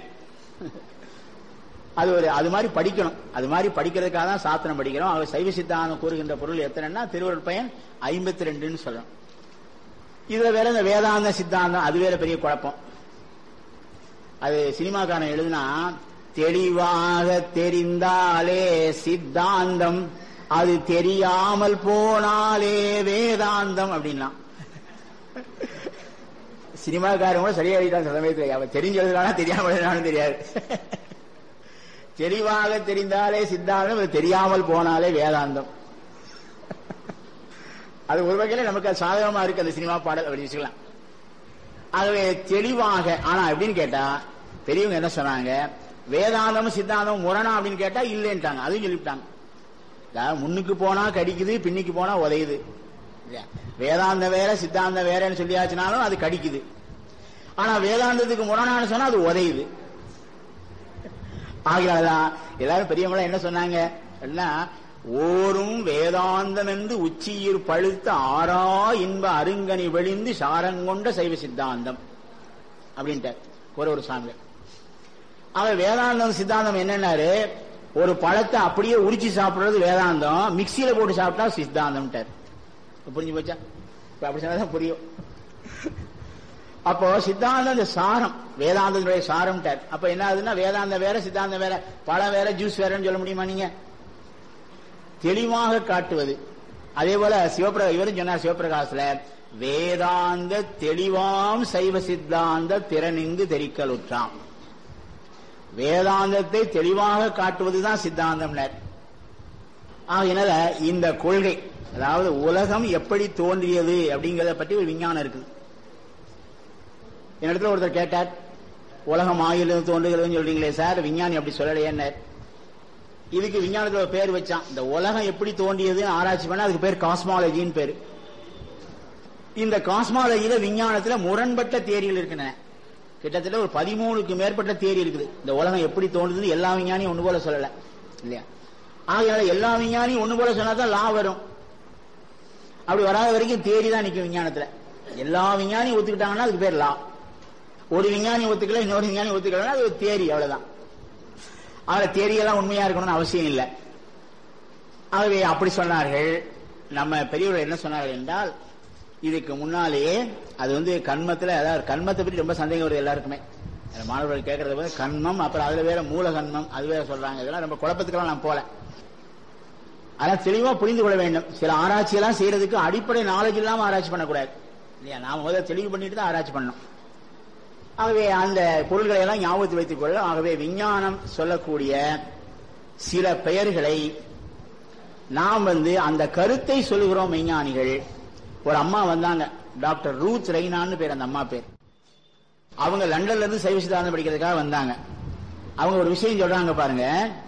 அது ஒரு அது மாதிரி படிக்கணும். அது மாதிரி படிக்கிறதுக்காக தான் சாஸ்திரம் படிக்கிறோம். அவர் சைவ சித்தாந்தம் கூறுகின்ற பொருள் எத்தனைன்னா திருவருட் பயன் ஐம்பத்தி ரெண்டுன்னு சொல்லணும். இதுல வேற இந்த வேதாந்த சித்தாந்தம் அது வேற பெரிய குழப்பம். அது சினிமாக்காரன் எழுதுனா தெளிவாக தெரிந்தாலே சித்தாந்தம், அது தெரியாமல் போனாலே வேதாந்தம் அப்படின்னா. சினிமாக்காரன் கூட சரியா எழுதிட்டான் சில சமயத்துல. அவன் தெரிஞ்சு எழுதுனா தெரியாமல் எழுதினாலும் தெரியாது. தெளிவாக தெரிந்தாலே சித்தாந்தம், அது தெரியாமல் போனாலே வேதாந்தம். அது ஒரு வகையில நமக்கு சாதகமா இருக்கு அந்த சினிமா பாடல் அப்படி வச்சுக்கலாம். ஆகவே தெளிவாக, ஆனா எப்படின்னு கேட்டா பெரியவங்க என்ன சொன்னாங்க, வேதாந்தமும் சித்தாந்தமும் முரணா அப்படின்னு கேட்டா இல்லைன்ட்டாங்க. அதையும் சொல்லிவிட்டாங்க. முன்னுக்கு போனா கடிக்குது, பின்னிக்கு போனா உதையுது. வேதாந்தம் வேற சித்தாந்தம் வேறன்னு சொல்லியாச்சுனாலும் அது கடிக்குது. ஆனா வேதாந்தத்துக்கு முரணான்னு சொன்னா அது உதையுது. ஆகையாதான் எல்லாரும் பெரியவங்க என்ன சொன்னாங்க, ஓரும் வேதாந்தம் என்று உச்சியிர் பழுத்த ஆறா இன்ப அருங்கனி வெளிந்து சாரங்கொண்ட சைவ சித்தாந்தம் அப்படின்ட்டு ஒரு ஒரு சாமி. அவன் வேதாந்தம் சித்தாந்தம் என்னன்னாரு, ஒரு பழத்தை அப்படியே உரிச்சு சாப்பிடுறது வேதாந்தம், மிக்சியில போட்டு சாப்பிட்டா சித்தாந்தம். புரிஞ்சு போச்சா? அப்படி சொன்னதான் புரியும். அப்போ சித்தாந்தம் இந்த சாரம், வேதாந்தத்துடைய சாரம். அப்ப என்ன ஆகுதுன்னா வேதாந்தம் வேற சித்தாந்தம் வேற, பழம் வேற ஜூஸ் வேறன்னு சொல்ல முடியுமா நீங்க? தெளிவாக காட்டுவது. அதே போல சிவபிர இவரும் சொன்னார் சிவபிரகாசல, வேதாந்த தெளிவாம் சைவ சித்தாந்த திறனிங்கு தெரிக்கலுற்றாம். வேதாந்தத்தை தெளிவாக காட்டுவதுதான் சித்தாந்தம். ஆகையினால இந்த கொள்கை, அதாவது உலகம் எப்படி தோன்றியது அப்படிங்கறத பற்றி ஒரு விஞ்ஞானம் இருக்குது. என்னிடத்துல ஒருத்தர் கேட்டார், உலகம் ஆயிலிருந்து தோன்றுகிறதுன்னு சொல்றீங்களே சார், விஞ்ஞானி அப்படி சொல்லலையே. இதுக்கு விஞ்ஞானத்துல ஒரு பேர் வச்சான். இந்த உலகம் எப்படி தோன்றியதுன்னு ஆராய்ச்சி பண்ண அதுக்கு பேர் காஸ்மாலஜின்னு பேரு. இந்த காஸ்மாலஜியில விஞ்ஞானத்துல முரண்பட்ட தியரிகள் இருக்கின்றன. கிட்டத்தட்ட ஒரு பதிமூணுக்கு மேற்பட்ட தியரி இருக்குது. இந்த உலகம் எப்படி தோன்றுதுன்னு எல்லா விஞ்ஞானியும் ஒண்ணு போல சொல்லல இல்லையா? ஆகையால எல்லா விஞ்ஞானியும் ஒண்ணு போல சொன்னாதான் லா வரும். அப்படி வராத வரைக்கும் தியரி தான் நிற்கும் விஞ்ஞானத்துல. எல்லா விஞ்ஞானியும் ஒத்துக்கிட்டாங்கன்னா அதுக்கு பேர் லா. ஒரு விஞ்ஞானி ஒத்துக்கல, இன்னொரு விஞ்ஞானி ஒத்துக்கலன்னா அது ஒரு தியரி, அவ்வளவுதான். அவரை தியரியெல்லாம் உண்மையா இருக்கணும்னு அவசியம் இல்லை. ஆகவே அப்படி சொன்னார்கள். நம்ம பெரியவர்கள் என்ன சொன்னார்கள் என்றால், இதுக்கு முன்னாலேயே அது வந்து கண்மத்துல, அதாவது கண்மத்தை பற்றி ரொம்ப சந்தேகம் வருது எல்லாருக்குமே. மாணவர்கள் கேட்கறது போது கண்மம், அப்புறம் அதுல வேற மூல கண்மம், அது வேற சொல்றாங்க. இதெல்லாம் ரொம்ப குழப்பத்துக்கெல்லாம் நான் போல. அதெல்லாம் தெளிவா புரிந்து கொள்ள வேண்டும். சில ஆராய்ச்சி எல்லாம் செய்யறதுக்கு அடிப்படை நாலேஜ் இல்லாம ஆராய்ச்சி பண்ணக்கூடாது இல்லையா? நாம முதல்ல தெளிவு பண்ணிட்டு தான் ஆராய்ச்சி பண்ணணும். ஆகவே அந்த பொருள்களை எல்லாம் ஞாபகத்தில் வைத்துக் கொள்ள. ஆகவே விஞ்ஞானம் சொல்லக்கூடிய சில பெயர்களை நாம் வந்து அந்த கருத்தை சொல்லுகிறோம் விஞ்ஞானிகள். ஒரு அம்மா வந்தாங்க, டாக்டர் ரூத் ரெய்னான்னு பேர் அந்த அம்மா பேர். அவங்க லண்டன்ல இருந்து சைவ சித்தாந்தம் படிக்கிறதுக்காக வந்தாங்க. அவங்க ஒரு விஷயம் சொல்றாங்க பாருங்க,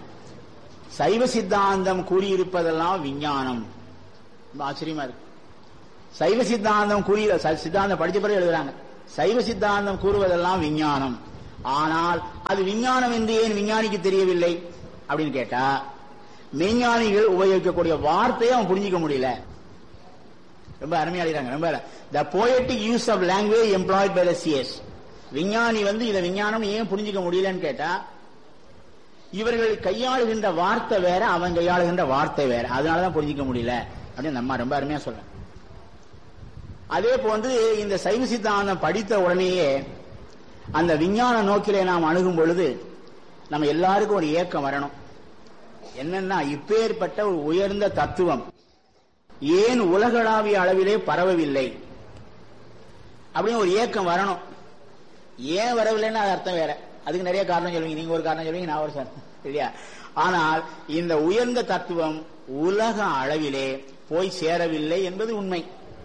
சைவ சித்தாந்தம் கூறியிருப்பதெல்லாம் விஞ்ஞானம். ஆச்சரியமா இருக்கு. சைவ சித்தாந்தம் கூறி சித்தாந்தம் படிச்ச பிறகு எழுதுறாங்க, சைவ சித்தாந்தம் கூறுவதெல்லாம் விஞ்ஞானம். ஆனால் அது விஞ்ஞானம் என்று ஏன் விஞ்ஞானிக்கு தெரியவில்லை அப்படின்னு கேட்டா, விஞ்ஞானிகள் உபயோகிக்கக்கூடிய வார்த்தையை அவன் புரிஞ்சிக்க முடியல. ரொம்ப அருமையா எழுதுறாங்க. ரொம்ப the poetic use of language employed by the seers. விஞ்ஞானி வந்து இதை விஞ்ஞானம் ஏன் புரிஞ்சுக்க முடியலன்னு கேட்டா, இவர்கள் கையாளுகின்ற வார்த்தை வேற, அவன் கையாளுகின்ற வார்த்தை வேற, அதனாலதான் புரிஞ்சிக்க முடியல அப்படின்னு நம்ம ரொம்ப அருமையா சொல்றேன். அதே போன்று இந்த சைவ சித்தாந்தம் படித்த உடனேயே அந்த விஞ்ஞான நோக்கிலே நாம் அணுகும் பொழுது நம்ம எல்லாருக்கும் ஒரு ஏக்கம் வரணும். என்னன்னா, இப்பேற்பட்ட ஒரு உயர்ந்த தத்துவம் ஏன் உலகளாவிய அளவிலே பரவவில்லை அப்படின்னு ஒரு ஏக்கம் வரணும். ஏன் வரவில்லைன்னு அது அர்த்தம் வேற, அதுக்கு நிறைய காரணம் சொல்லுவீங்க, நீங்க ஒரு காரணம் சொல்லுவீங்க, நான் ஒரு சார் இல்லையா. ஆனால் இந்த உயர்ந்த தத்துவம் உலக அளவிலே போய் சேரவில்லை என்பது உண்மை.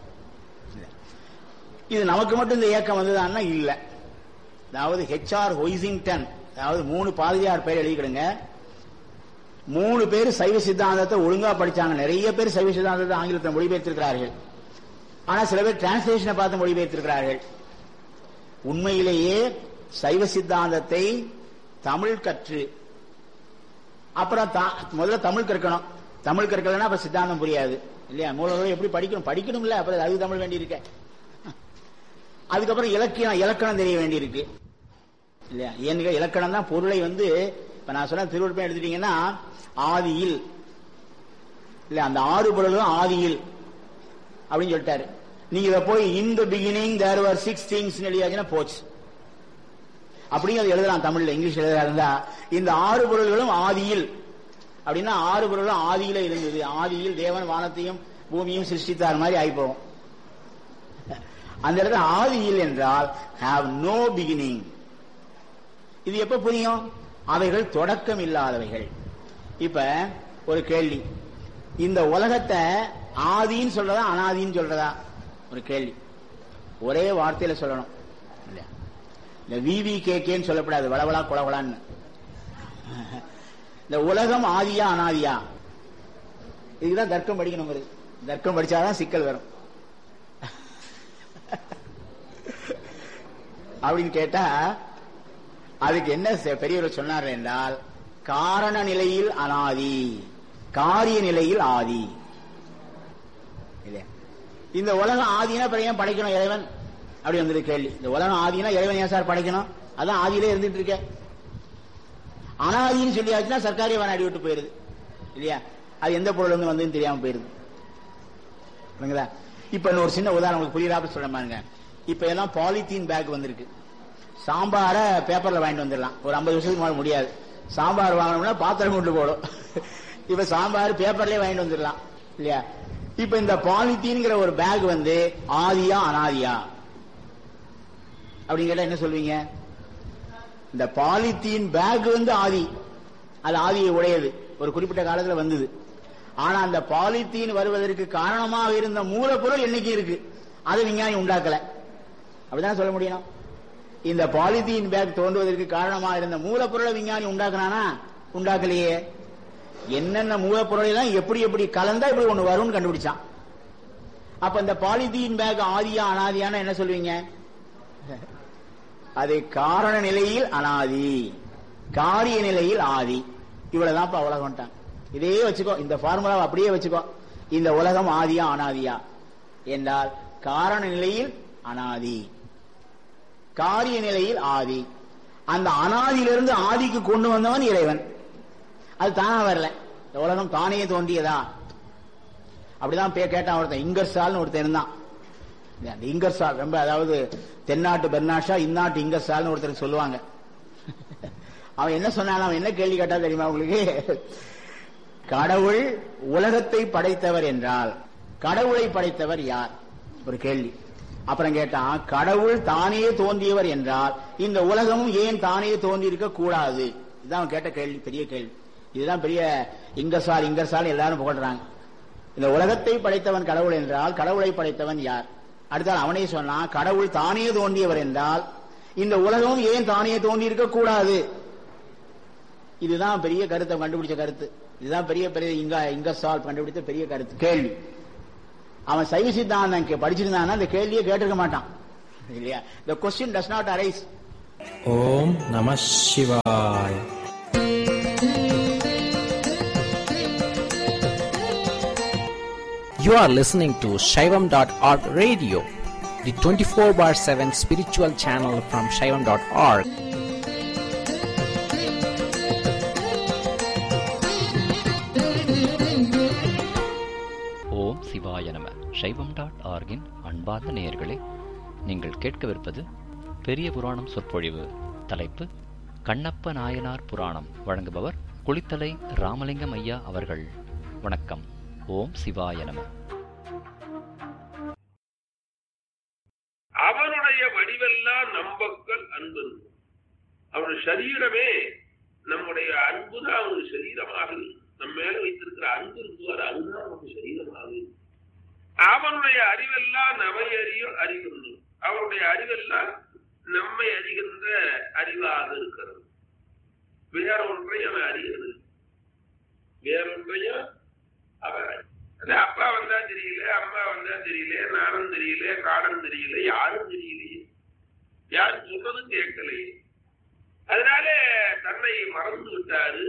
இது நமக்கு மட்டும் இந்த ஏக்கம் வந்ததுன்னா இல்ல. அதாவது ஹெச் ஆர் ஹொய்சிங்டன், அதாவது மூணு பாதிரியார் பேர் எழுதிக்கிடுங்க. மூணு பேர் சைவ சித்தாந்தத்தை ஒழுங்கா படிச்சாங்க. நிறைய பேர் சைவ சித்தாந்தத்தை ஆங்கிலத்தை மொழிபெயர்த்திருக்கிறார்கள். ஆனா சில பேர் டிரான்ஸ்லேஷனை பார்த்து மொழிபெயர்த்திருக்கிறார்கள். உண்மையிலேயே சைவ சித்தாந்தத்தை தமிழ் கற்று அப்புறம் முதல்ல தமிழ் கற்கணும். தமிழ் கற்கலன்னா அப்ப சித்தாந்தம் புரியாது இல்லையா. மூலம் எப்படி படிக்கணும் படிக்கணும் இல்ல, அப்புறம் அதுக்கு தமிழ் வேண்டி இருக்க. அதுக்கப்புறம் இலக்கியம் இலக்கணம் தெரிய வேண்டி இருக்கு இல்லையா. ஏன்னு இலக்கணம் தான் பொருளை வந்து, இப்ப நான் சொன்ன திருவள்ளுவர் எடுத்துட்டீங்கன்னா ஆதியில் இல்ல, அந்த ஆறு பொருளும் ஆதியில் அப்படின்னு சொல்லிட்டாரு. நீங்க இதை போய் இன் தி பிகினிங் தேர் வர் சிக்ஸ் திங்ஸ் எழுதியாச்சுன்னா போச்சு. அப்படியும் அது எழுதலாம் தமிழ்ல, இங்கிலீஷ் எழுதா இருந்தா இந்த ஆறு பொருள்களும் ஆதியில் அப்படின்னா ஆறு பொருளும் ஆதியில இருந்தது. ஆதியில் தேவன் வானத்தையும் பூமியும் சிருஷ்டித்தார் மாதிரி ஆகி போகும். அந்த இடத்துல ஆதியில் என்றால் ஹாவ் நோ பிகினிங். இது எப்ப புரியும்? அவைகள் தொடக்கம் இல்லாதவைகள். இப்ப ஒரு கேள்வி, இந்த உலகத்தை ஆதின்னு சொல்றதா அனாதின்னு சொல்றதா ஒரு கேள்வி. ஒரே வார்த்தையில சொல்லணும். இந்த விவி கேன்னு சொல்லப்படாது, வளவளா குளவளான்னு. இந்த உலகம் ஆதியா அனாதியா, இதுதான் தர்க்கம் படிக்கணும். தர்க்கம் படிச்சாதான் சிக்கல் வரும். அப்படின்னு கேட்டா அதுக்கு என்ன பெரியவர் சொன்னார் என்றால், காரண நிலையில் அனாதி, காரிய நிலையில் ஆதி. இந்த உலகம் ஆதினா ஏன் படைக்கணும் இறைவன் அப்படி வந்தது கேள்வி. இந்த உலகம் ஆதினா இறைவன் ஏன் சார் படைக்கணும்? அதான் ஆதியிலே இருந்துட்டு இருக்க. அனாதின்னு சொல்லியாச்சுன்னா சர்க்காரிய வானாடி விட்டு போயிருது இல்லையா. அது எந்த பொருள் வந்து வந்து தெரியாம போயிருது. இப்ப இன்னொரு சின்ன உதாரணம் உங்களுக்கு புரியாத சொல்ல பாருங்க. இப்ப எல்லாம் பாலித்தீன் பேக் வந்திருக்கு. சாம்பார பேப்பர்ல வாங்கிட்டு வந்துடலாம். ஒரு ஐம்பது வருஷத்துக்கு மேல முடியாது. சாம்பார் வாங்கணும்னா பாத்திரம் கொண்டு போடும். இப்ப சாம்பார் பேப்பர்லயே வாங்கிட்டு வந்துடலாம் இல்லையா. இப்ப இந்த பாலித்தீன்ங்கிற ஒரு பேக் வந்து ஆதியா அனாதியா அப்படின்னு கேட்டா என்ன சொல்வீங்க? இந்த பாலித்தீன் பேக் வந்து ஆதி, அது ஆதியை உடையது, ஒரு குறிப்பிட்ட காலத்துல வந்தது. ஆனா அந்த பாலித்தீன் வருவதற்கு காரணமாக இருந்த மூலப்பொருள் என்னைக்கு இருக்கு, அதை விஞ்ஞானி உண்டாக்கல. அப்படிதான் சொல்ல முடியும். இந்த பாலித்தீன் பேக் தோன்றுவதற்கு காரணமாக இருந்த மூலப்பொருளை விஞ்ஞானி உண்டாக்குனானா? உண்டாக்கலையே. என்னென்ன மூலப்பொருளை எல்லாம் எப்படி எப்படி கலந்தா இப்படி ஒண்ணு வரும்னு கண்டுபிடிச்சான். அப்ப இந்த பாலித்தீன் பேக் ஆதியா அனாதியான என்ன சொல்வீங்க? அது காரண நிலையில் அனாதி, காரிய நிலையில் ஆதி. இவ்வளவுதான் உலகம். இதே வச்சுக்கோ, இந்த பார்முலாவை அப்படியே வச்சுக்கோ. இந்த உலகம் ஆதியா அனாதியா என்றால் காரண நிலையில் அனாதி, காரிய நிலையில் ஆதி. அந்த அனாதியிலிருந்து ஆதிக்கு கொண்டு வந்தவன் இறைவன். அது தானா வரல, இந்த உலகம் தானே தோன்றியதா? அப்படிதான் கேட்டான் ஒருத்தன், இங்கர்சால்னு ஒருத்தன் இருந்தான். இங்கர்சால் ரொம்ப, அதாவது தென்னாட்டு பெர்னாஷா இந்நாட்டு இங்கர்சால்னு ஒருத்தருக்கு சொல்லுவாங்க. அவன் என்ன சொன்னான், அவன் என்ன கேள்வி கேட்டா தெரியுமா உங்களுக்கு? கடவுள் உலகத்தை படைத்தவர் என்றால் கடவுளை படைத்தவர் யார் ஒரு கேள்வி. அப்புறம் கேட்டான், கடவுள் தானே தோன்றியவர் என்றால் இந்த உலகமும் ஏன் தானே தோன்றி இருக்க கூடாது? இதுதான் கேட்ட கேள்வி, பெரிய கேள்வி. இதுதான் பெரிய இங்கர்சால் இங்கர்சால் எல்லாரும் புகழ்றாங்க. இந்த உலகத்தை படைத்தவன் கடவுள் என்றால் கடவுளை படைத்தவன் யார்? அடுத்தால் அவனே சொன்னான், கடவுள் தானே தோன்றியவர் என்றால் இந்த உலகம் ஏன் தானே தோன்றி இருக்க கூடாது? இதுதான் பெரிய கருத்தை கண்டுபிடிச்ச கருத்து. இதுதான் பெரிய பெரிய இங்க இங்கர்சால் கண்டுபிடித்த பெரிய கருத்து கேள்வி. அவன் சைவ சித்தாந்தம் படிச்சிருந்தான்னா இந்த கேள்வியை கேட்டிருக்க மாட்டான் இல்லையா. The question does not arise. ஓம் நம சிவாய. You are listening to Shaivam dot org radio, the twenty-four bar seven spiritual channel from Shaivam dot org. ஓம் சிவாய நம. சைவம் டாட் ஆர்கின் அன்பார்ந்த நேயர்களே, நீங்கள் கேட்கவிருப்பது பெரிய புராணம் சொற்பொழிவு. தலைப்பு கண்ணப்ப நாயனார் புராணம். வழங்குபவர் குளித்தலை ராமலிங்கம் ஐயா அவர்கள். வணக்கம். ஓம் சிவாய நம. அவனுடைய வடிவெல்லாம் நம்பக்கள் அன்பு. அவனுடைய சரீரமே நம்முடைய அன்புதான் அவனுடைய சரீரமாக நம்ம மேல வைத்திருக்கிற அன்பு இருக்குவார், அதுதான் நமக்கு சரீரமாக. அவனுடைய அறிவெல்லாம் நம்மை அறியும் அறிகின்றது. அவனுடைய அறிவெல்லாம் நம்மை அறிகின்ற அறிவாக இருக்கிறது. வேற ஒன்றையும் அவன் அறிகிறது, வேறொன்றையும் அவன் அப்பா வந்தா தெரியல, அம்மா வந்தா தெரியல, நானும் தெரியல, காலம் தெரியல, யாரும் தெரியலையே, யாரும் சொல்றதும் கேட்கலையே. அதனால தன்னை மறந்து விட்டாரு.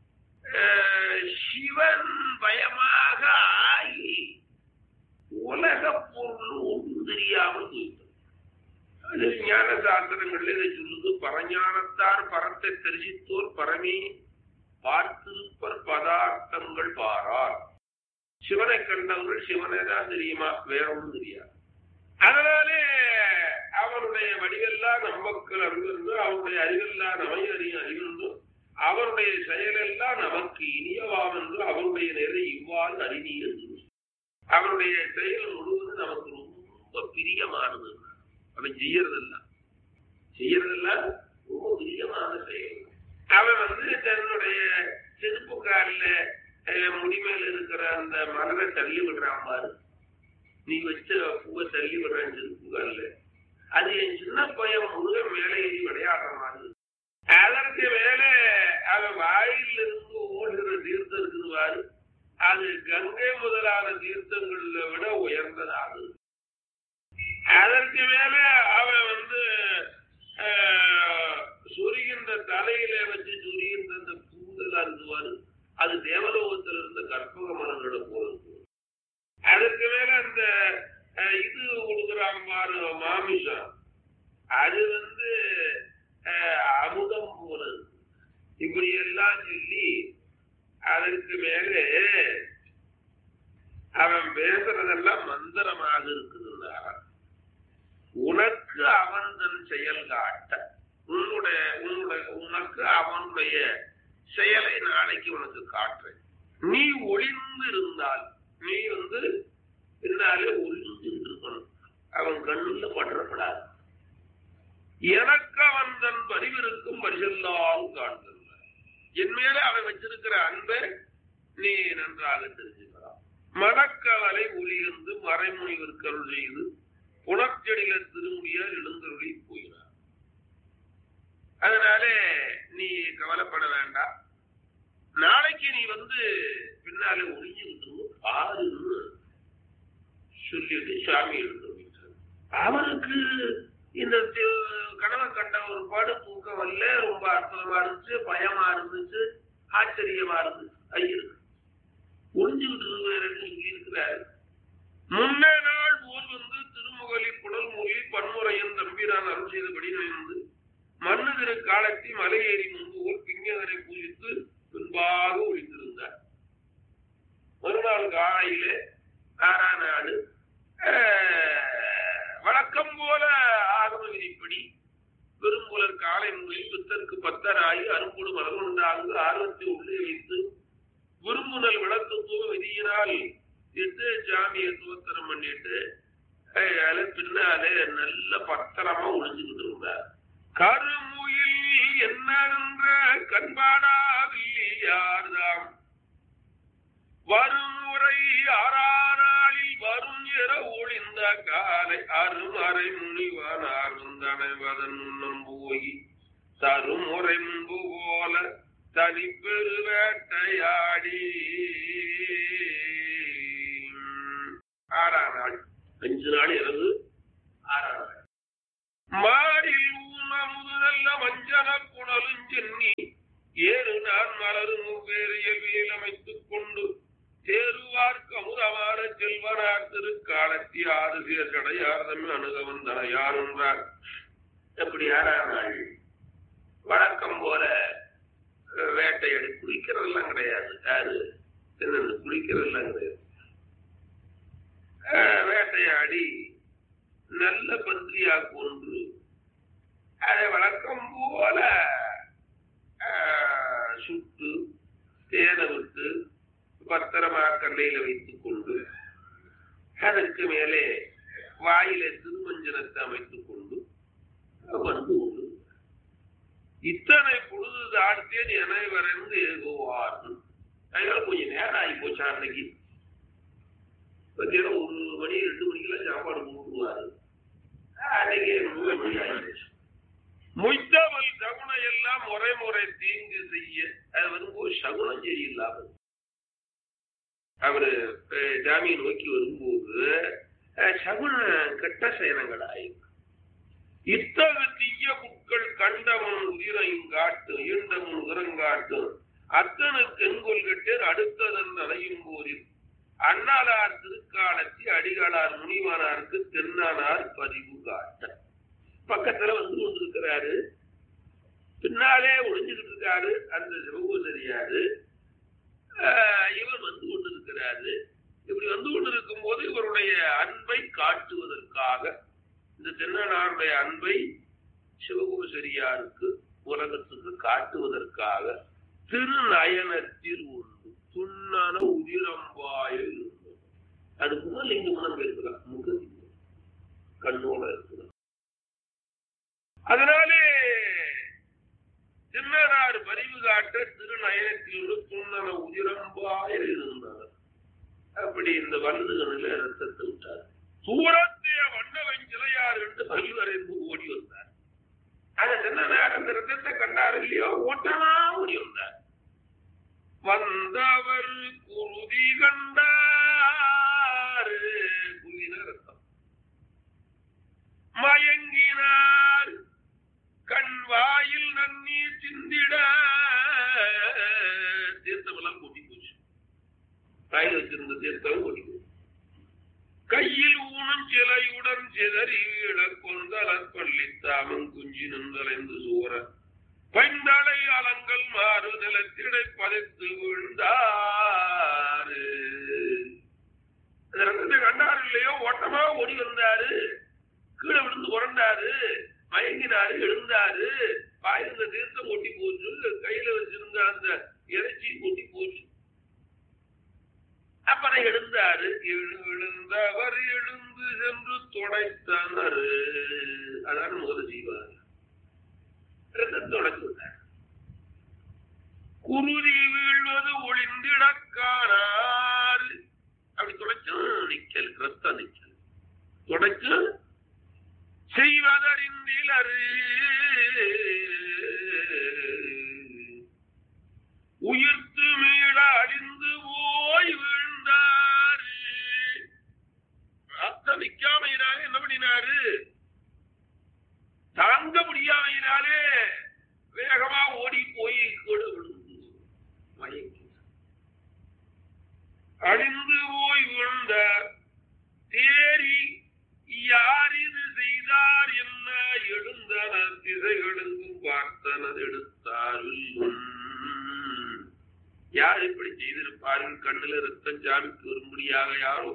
சிவன் பயமாக ஆகி உலக பொருள் ஒன்றும் தெரியாமல் போயிட்டது. ஞான சாஸ்திரங்கள்ல இதை சொல்லுது. பரஞானத்தார் பரத்தை தரிசித்தோர் பரமே பார்த்திருப்பர் பதார்த்தங்கள் பாரார். சிவனை கண்டவர்கள் சிவனை தான் தெரியுமா, வேற ஒன்றும் தெரியாது. அதனாலே அவனுடைய வடிவெல்லாம் நமக்கு அறிவிருந்தோ, அவனுடைய அறிவெல்லாம் நம்மை அறிய அறிவிருந்தோ, அவருடைய செயலெல்லாம் நமக்கு இனியவாம் என்று அவருடைய நிலை இவ்வாறு அறிவி என்று அவருடைய செயல் முழுவதும் நமக்கு ரொம்ப பிரியமானது. அவன் செய்யறதெல்லாம் செய்யறதெல்லாம் ரொம்ப பிரியமான செயல். அவன் வந்து தன்னுடைய செருப்பு காலில் முடிமையில இருக்கிற அந்த மலரை தள்ளி விடுறான் பாரு, நீ வச்ச பூவை தள்ளி விடுறான் செருப்பு காலில். அது என் சின்ன பையன் முருகன் மேலே ஏறி விளையாடுற மாதிரி. அதற்கு மேலே அவன் வாயிலிருந்து ஓடுகிற தீர்த்தம் இருக்குதுவாரு, அது கங்கை முதலான தீர்த்தங்களை விட உயர்ந்ததாகுது. அதற்கு மேல அவன் வந்து சொரிகின்ற தலையில வச்சு சொரிகின்ற அந்த பூதலா இருக்குவாரு, அது தேவலோகத்தில் இருந்த கற்பக மரங்களை போல இருக்கும். அதற்கு மேல அந்த இது கொடுக்குறான் பாரு மாமிசம், அது வந்து அமுதம் போல. இப்படி எல்லாம் சொல்லி அதற்கு மேலே அவன் பேசுறதெல்லாம் மந்திரமாக இருக்குதுன்னாரான். உனக்கு அவன் தன் செயல் காட்ட, உன்னுடைய உன்னுடைய உனக்கு அவனுடைய செயலை நாளைக்கு உனக்கு காட்டுறேன். நீ ஒளிந்து இருந்தால், நீ வந்து என்னாலே ஒளிந்து இருக்கணும், அவன் கண்ணுல பற்றப்படாது. எனக்கு அவன் தன் பரிவிருக்கும் பரிசெல்லாம் காண்கின்ற என் மேல அவன் வச்சிருக்கிற அன்பை நீ நன்றாக தெரிஞ்சுக்கலாம். மனக்கவலை ஒளியிருந்து மறைமுனிவர்கள் செய்து புனர்ச்செடியில திருமுடியால் எழுந்தருளி போகிறார். அதனால நீ கவலைப்பட வேண்டாம், நாளைக்கு நீ வந்து பின்னாலே ஒளிஞ்சுக்கிட்டு பாருன்னு சொல்லிட்டு சாமி எழுந்து அவனுக்கு இந்த கனவை கண்ட ஒரு பாடு தூக்கம் வரல, ரொம்ப அற்புதமா இருந்துச்சு, பயமா இருந்துச்சு, ஆச்சரியமா இருந்துச்சு. ஐயருக்கு ஒளிஞ்சுக்கிட்டு சொல்லி இருக்கிறாரு. முன்னே நாள் போல் வந்து திருமுகலி புடல் மொழி பன்முறையின் தம்பிரான் அருள் செய்தபடி நினைந்து மண்ணு திரு காலத்தி மலையேறி முன்பு போல் பிங்கதரை பூஜித்து பின்பாக ஒளிந்திருந்தார். மறுநாள் காலையிலே ஆறாம் நாடு வழக்கம் போல ஆகம விதிப்படி பெரும்புலர் காலை முதலில் பித்தருக்கு பத்தராகி அரும்புடு மலர்ந்தாங்கு ஆர்வத்தை உள்ளே வைத்து விரும்புதல் விளக்கு தூவ விதியினால் இட்டு சாமியை துவத்தரம் பண்ணிட்டு பின்னாலே நல்ல பத்திரமா ஒளிஞ்சுக்கிட்டு இருந்தார். கருமுயில் என்ன கண்பாடாவில்லையார்தாம் வருமுறை ஆறானாளில் வரும் எற ஒளிந்த காலை அருமறை முனிவானார் வந்தனைவதன் முன்னம் போய் தருமுறை முன்பு போல தனிப்பெரு வேட்டையாடி. ஆறாம் நாள், அஞ்சு நாள் இரவு ஆறாம் நாள். மாடில் ஊனமுதல்ல மஞ்சன புனலும் சென்னி ஏறு நான் மலரும் வேறிய வேலமைத்துக் கொண்டு தேருவார்க்கு அமுதமான செல்வனார் திருக்காலத்தி ஆறுசியர் கடையார்தம் அணுகவன் தனையார் என்றார். எப்படி ஆறாள் வழக்கம் போல வேட்டையாடி குளிக்கிறதெல்லாம் கிடையாது. யாரு என்னென்ன குளிக்கிறதெல்லாம் கிடையாது. வேட்டையாடி நல்ல பன்றியா கொன்று அதை வழக்கம் போல சுட்டு தேனை விட்டு பத்திரமா கண்ணையில வைத்துக் கொண்டு அதற்கு மேலே வாயில திருமஞ்சனத்தை அமைத்துக் கொண்டு வந்து கொண்டு இத்தனை பொழுது தாழ்த்தேன் என வரைந்து ஏகுவார்கள். அதனால கொஞ்சம் நேரம் ஆகி போச்சா அன்னைக்கு மத்தியானம் ஒரு மணி ரெண்டு மணிக்கெல்லாம் சாப்பாடு போட்டுருவாரு. அன்னைக்கு மூணு மணி ஆயிடுச்சு. மொய்த்தவள் சகுனம் எல்லாம் முறை முறை தீங்கு செய்ய அது வரும்போது சகுனம் சரியில்லாமல் அவரு ஜாமியை நோக்கி வரும்போது சகுன கெட்ட சேனங்கள் ஆயிருக்கு. இத்தகு தீய புட்கள் கண்டவன் உதிரையும் காட்டும் ஈண்டவன் உதிரங்காட்டும் அத்தனுக்கு எங்கொல் கட்டேர் அடுத்ததன் அலையும் போரில் அண்ணாளார் திருக்காலத்தி அடிகளார் முனிவானாருக்கு தென்னானார் பதிவு காட்ட பக்கத்துல வந்து கொண்டிருக்கிறாரு. பின்னாலே ஒளிஞ்சுக்கிட்டு இருக்காரு அந்த சிவகோசரியாரு. இவர் வந்து கொண்டிருக்கிறாரு. இப்படி வந்து கொண்டிருக்கும் போது இவருடைய அன்பை காட்டுவதற்காக இந்த தென்னானாருடைய அன்பை சிவகோசரியாருக்கு உலகத்துக்கு காட்டுவதற்காக திருநயனத்தில் உண்டு துண்ணன உதிரம்பாய இருந்தது. அதுக்கு முதல் லிங்கமனம் இருக்கிறார். முகதி கண்ணோட இருக்கிறார். அதனாலே திருநாடு பரிவு காட்ட திருநயனத்தில் துண்ணன உதிரம்பாய இருந்தனர். அப்படி இந்த வலது கண்ணில ரத்தத்தை விட்டார். சூரத்தைய வண்ணவன் சிலையார் என்று பல்வரைந்து ஓடி வந்தார். அந்த தென்னாடு அந்த ரத்தத்தை கண்டார் இல்லையோ ஓட்டமா ஓடி வந்தார். வந்தவர் குருதி கண்டார். குருதின ரத்தம். மயங்கினார் கண் வாயில் நன்னீர் சிந்திட தீர்த்தமெல்லாம் கூட்டி போச்சு. வாயில் வச்சிருந்த தீர்த்தம் கூட்டி போச்சு. கையில் ஊனும் சிலையுடன் சிதறி வீழ கொந்தலர் பள்ளி தாமம் குஞ்சி நின்றலைந்து சோர பைந்தலை அலங்கள் மாறு நிலத்திடை பதைத்து விழுந்தாரு. அந்த ரத்தத்தை கண்டாரு இல்லையோ ஓட்டமா ஓடி வந்தாரு. கீழே விழுந்து புரண்டாரு. மயங்கினாரு. எழுந்தாரு. வாயிருந்த தீர்த்தம் கொட்டி போச்சு. கையில வச்சிருந்த அந்த இறைச்சி கொட்டி போச்சு. அப்புறம் எழுந்தாரு. எழுந்தவர் எழுந்து சென்று துடைத்தனர். அதான முதல்ல செய்வார். தொடச்சு விட்டார். குருதி வீழ்வது ஒளிந்திடக்கானார். அப்படி துடைச்சும் நிக்கல். ரத்தம் நிக்கல். துடைச்சு செய்வதறிந்திலரு உயிர்த்து மீள அழிந்து போய் வீழ்ந்தாரு. ரத்தம் நிக்காமையினாலே என்ன பண்ணினாரு? தாங்க முடியாமையினாலே வேகமா ஓடி போய் கூட விழுந்து மயங்கி அழிந்து போய் விழுந்தார். தேரி யார் இது செய்தார் என்ன எழுந்தனர் திசைகளுங்கும் பார்த்தனர் எடுத்தார்கள். யார் இப்படி செய்திருப்பார்கள்? கண்ணுல ரத்தம் ஜாமிக்கு வரும்படியாக யாரோ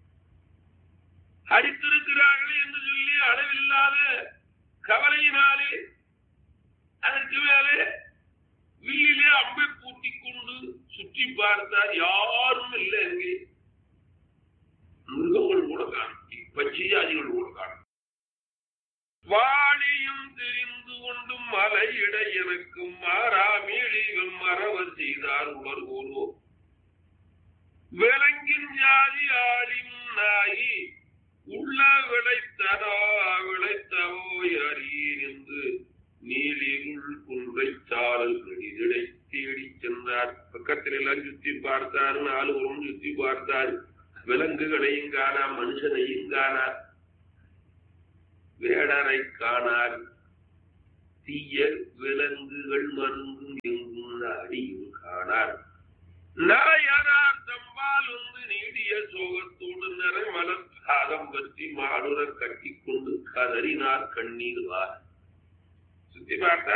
அடித்திருக்கிறார்கள் என்று சொல்லி அளவில்லாத கவலையினாலே அதற்கு மேலே வில்லிலே அம்பை பூட்டிக் கொண்டு சுற்றி பார்த்தார். யாரும் இல்லை. அங்கே மிருகங்கள் கூட காணும். பட்சியாதிகள் கூட காணும். வாளியும் தெரிந்து கொண்டும் மலையிட எனக்கும் மாறாமீழிகள் மறவர் செய்தார் உலர்கோலோ விலங்கின் ஜாதி ஆளியும் நாயி உள்ள விளைத்தனோ விளைத்தவோ அறியீர் என்று நீலிருள் குன்றை சாரல்கள் இதழை தேடி சென்றார். பக்கத்தில் எல்லாம் சுத்தி பார்த்தார். நாலு உரம் சுத்தி பார்த்தார். விலங்குகளையும் காணார். மனுஷனையும் காணார். வேடரை காணார். தீய விலங்குகள் மருங்கும் எங்கும் அடியும் காணார். நாயனார் தம்பால் வந்து நீடிய சோகத்தோடு பாதம் பற்றி மாடுற கட்டி கொண்டு கதறினார் கண்ணீர் வார். சுத்தி பார்த்தா